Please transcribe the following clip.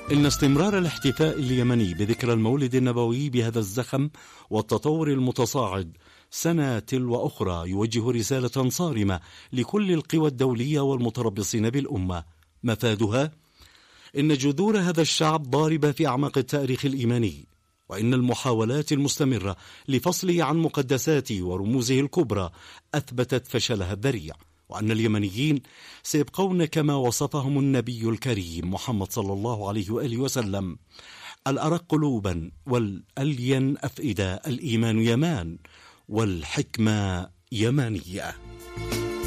إن استمرار الاحتفاء اليمني بذكرى المولد النبوي بهذا الزخم والتطور المتصاعد سنة تلو أخرى يوجه رسالة صارمة لكل القوى الدولية والمتربصين بالأمة. مفادها: إن جذور هذا الشعب ضاربة في أعماق التاريخ الإيماني، وإن المحاولات المستمرة لفصله عن مقدساته ورموزه الكبرى أثبتت فشلها الذريع، وأن اليمنيين سيبقون كما وصفهم النبي الكريم محمد صلى الله عليه وآله وسلم: الأرق قلوبا والألين أفئدة، الإيمان يمان والحكمة يمانية.